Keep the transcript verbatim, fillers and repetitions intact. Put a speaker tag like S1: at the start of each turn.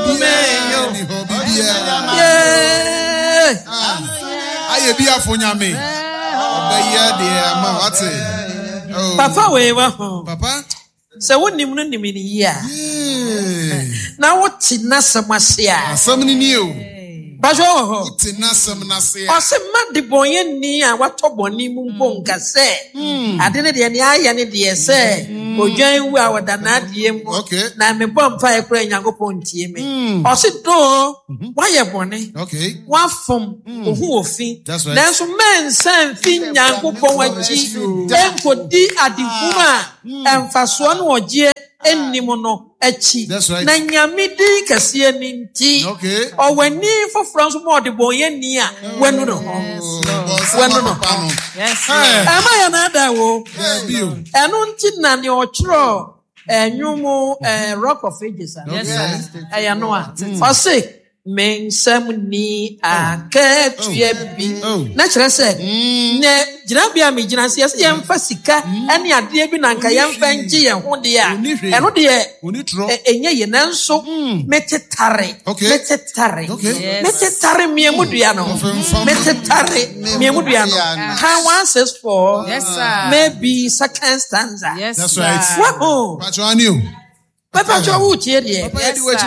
S1: Yeah.
S2: I be a funyame.
S1: Papa, we were
S2: Papa.
S1: So what name no mean ya? Now what in Nasa Masia?
S2: Somebody new.
S1: Bajo,
S2: Tinasam Nasia.
S1: or some mad de boy near what Toboni Mumbonga say. I didn't any eye any dear say. Or join well than that yem.
S2: Okay.
S1: Now me bomb fire praying and go pon team. Or sit door. Why a bonnet?
S2: Okay.
S1: One from who fee.
S2: That's right.
S1: There's some men send thing young go pon chi. Then could be at the woman and fast one or jeer. Enimono echi.
S2: That's right.
S1: Na nyamidi kasiye ninti.
S2: Okay.
S1: Or when ni for France more the boy niya. When no no. When no no.
S3: Yes.
S1: Am I another wo?
S2: Yeah,
S1: Enunti na ni ochro. Enyumu Rock of Ages.
S3: Yes.
S1: Ayanoa. Ose. Men semni aketuye bi na kyerɛ sɛ ne gyinabea me gyina se yɛ yɛmfa sika ɛne adeɛ bi na nka yɛmfa ngye yɛn ho deɛ a ɛno deɛ ɛnyɛ yɛ nanso metetare metetare metetare miemu dua no metetare miemu dua no kan one six four maybe second stanza.
S3: Yes,
S2: that's right.
S1: Wow.
S2: Pacho aniu.
S1: Papa jo wo tie deɛ.